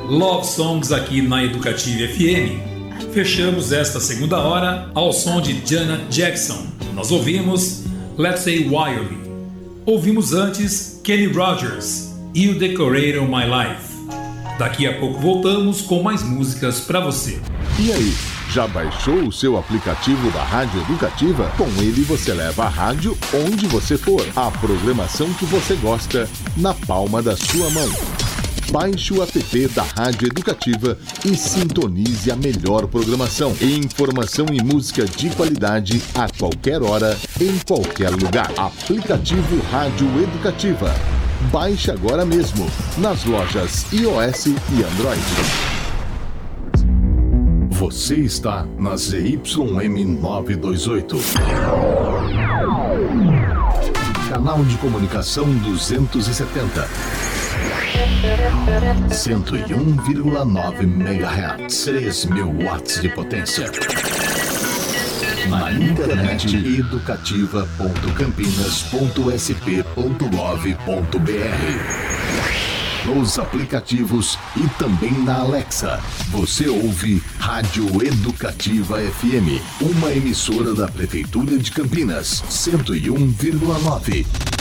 Love Songs aqui na Educativa FM. Fechamos esta segunda hora ao som de Janet Jackson. Nós ouvimos Let's Say Wildly. Ouvimos antes Kenny Rogers, You Decorated My Life. Daqui a pouco voltamos com mais músicas para você. E aí, já baixou o seu aplicativo da Rádio Educativa? Com ele você leva a rádio onde você for. A programação que você gosta na palma da sua mão. Baixe o app da Rádio Educativa e sintonize a melhor programação. Informação e música de qualidade a qualquer hora, em qualquer lugar. Aplicativo Rádio Educativa. Baixe agora mesmo, nas lojas iOS e Android. Você está na ZYM 928. Canal de comunicação 270. 101,9 MHz. 3.000 watts de potência. Na internet educativa.campinas.sp.gov.br. Nos aplicativos e também na Alexa. Você ouve Rádio Educativa FM, uma emissora da Prefeitura de Campinas, 101,9.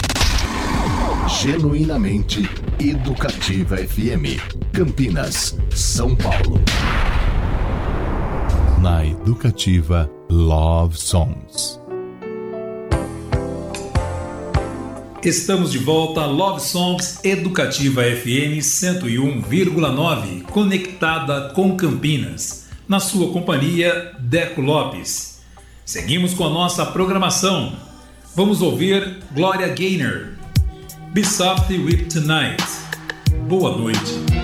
Genuinamente Educativa FM, Campinas, São Paulo. Na Educativa, Love Songs. Estamos de volta a Love Songs Educativa FM 101,9, conectada com Campinas. Na sua companhia, Deco Lopes. Seguimos com a nossa programação. Vamos ouvir Gloria Gaynor, Be Softly With Tonight. Boa noite.